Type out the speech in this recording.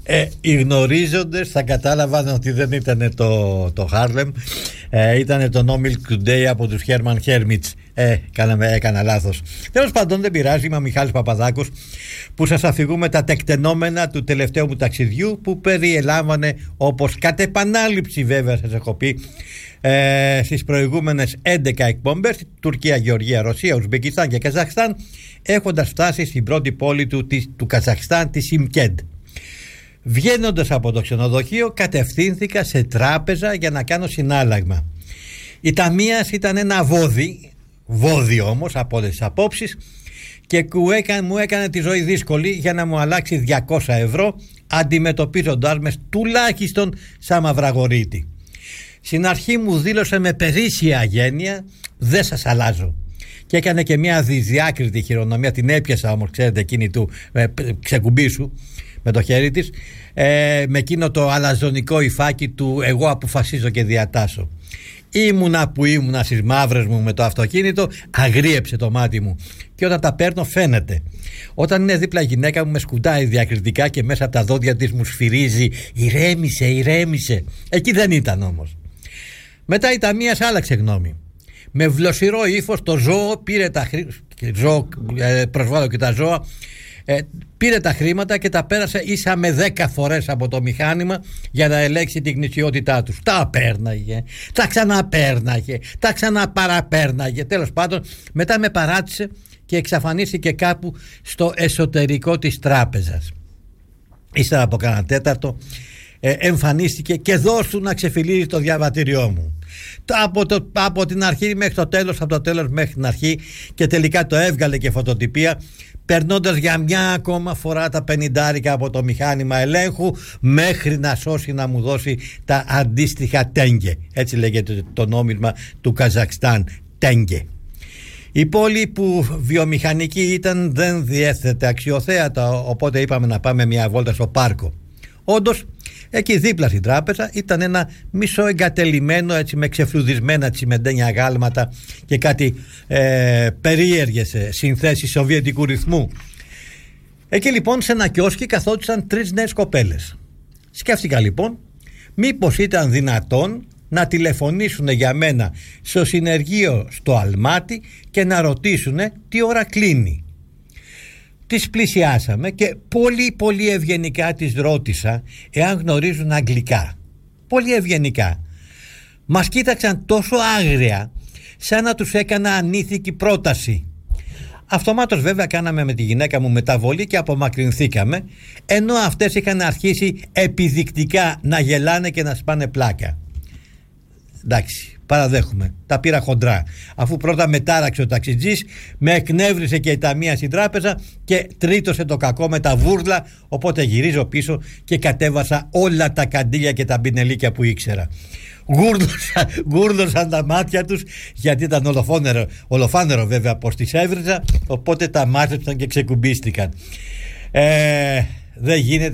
Οι γνωρίζοντες θα κατάλαβαν ότι δεν ήταν το Harlem, ήταν το No Milk Today από τους Herman Hermits. Έκανα λάθος. Τέλος πάντων, δεν πειράζει. Είμαι ο Μιχάλης Παπαδάκος, που σας αφηγούμε τα τεκτενόμενα του τελευταίου μου ταξιδιού, που περιελάμβανε, όπως κατ' επανάληψη βέβαια σας έχω πει στις προηγούμενες 11 εκπομπές, Τουρκία, Γεωργία, Ρωσία, Ουσμπεκιστάν και Καζαχστάν, έχοντας φτάσει στην πρώτη πόλη του Καζαχστάν, τη Σιμκέντ. Βγαίνοντας από το ξενοδοχείο, κατευθύνθηκα σε τράπεζα για να κάνω συνάλλαγμα. Η ταμείας ήταν ένα βόδι όμως από όλες τις απόψεις, και μου έκανε τη ζωή δύσκολη για να μου αλλάξει 200 ευρώ, αντιμετωπίζοντάς με τουλάχιστον σαν μαυραγωρίτη. Στην αρχή μου δήλωσε με περίσσια αγένεια, δεν σας αλλάζω, και έκανε και μια δυσδιάκριτη χειρονομία. Την έπιασα όμως, ξέρετε, εκείνη του ξεκουμπίσου με το χέρι της, με εκείνο το αλαζονικό υφάκι του εγώ αποφασίζω και διατάσσω. Ήμουνα που ήμουνα στις μαύρες μου με το αυτοκίνητο, αγρίεψε το μάτι μου, και όταν τα παίρνω φαίνεται. Όταν είναι δίπλα η γυναίκα μου, με σκουτάει διακριτικά και μέσα από τα δόντια της μου σφυρίζει ηρέμησε. Εκεί δεν ήταν όμως. Μετά η ταμείας άλλαξε γνώμη. Με βλοσιρό ύφος το ζώο πήρε τα χρήματα, προσβάλλω και τα ζώα, πήρε τα χρήματα και τα πέρασε ίσα με 10 φορές από το μηχάνημα για να ελέγξει την γνησιότητά τους. Τα πέρναγε, τα ξαναπέρναγε, τα ξαναπαραπέρναγε. Τέλος πάντων, μετά με παράτησε και εξαφανίστηκε κάπου στο εσωτερικό της τράπεζας. Ύστερα από κάνα τέταρτο εμφανίστηκε και δώσου να ξεφυλίζει το διαβατήριό μου. Από την αρχή μέχρι το τέλος, από το τέλος μέχρι την αρχή, και τελικά το έβγαλε και φωτοτυπία, περνώντας για μια ακόμα φορά τα 50 από το μηχάνημα ελέγχου, μέχρι να σώσει να μου δώσει τα αντίστοιχα τέγκε. Έτσι λέγεται το νόμισμα του Καζακστάν, τέγκε. Η πόλη που βιομηχανική ήταν δεν διέθετε αξιοθέατα, οπότε είπαμε να πάμε μια βόλτα στο πάρκο. Όντως, εκεί δίπλα στην τράπεζα ήταν ένα μισοεγκατελειμμένο, έτσι, με ξεφλουδισμένα τσιμεντένια γάλματα και κάτι περίεργες συνθέσεις σοβιετικού ρυθμού. Εκεί λοιπόν σε ένα κιόσκι καθόντουσαν 3 νέες κοπέλες. Σκέφτηκα λοιπόν μήπως ήταν δυνατόν να τηλεφωνήσουν για μένα στο συνεργείο στο Αλμάτι και να ρωτήσουν τι ώρα κλείνει. Τις πλησιάσαμε και πολύ ευγενικά τις ρώτησα εάν γνωρίζουν αγγλικά. Πολύ ευγενικά. Μας κοίταξαν τόσο άγρια, σαν να τους έκανα ανήθικη πρόταση. Αυτομάτως βέβαια κάναμε με τη γυναίκα μου μεταβολή και απομακρυνθήκαμε, ενώ αυτές είχαν αρχίσει επιδεικτικά να γελάνε και να σπάνε πλάκα. Εντάξει, παραδέχομαι, τα πήρα χοντρά, αφού πρώτα με τάραξε ο ταξιτζής, με εκνεύρισε και η ταμεία στην τράπεζα και τρίτωσε το κακό με τα βούρλα, οπότε γυρίζω πίσω και κατέβασα όλα τα καντήλια και τα μπινελίκια που ήξερα. Γούρδωσαν τα μάτια τους, γιατί ήταν ολοφάνερο βέβαια πως τις έβριζα, οπότε τα μάζεψαν και ξεκουμπίστηκαν. Δεν γίνεται